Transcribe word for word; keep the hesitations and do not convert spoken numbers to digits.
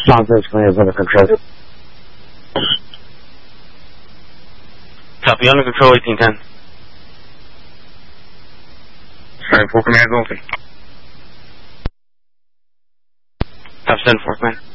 South Command is under control. Copy, under control, eighteen ten. seven four Command, open. Top seven four Command.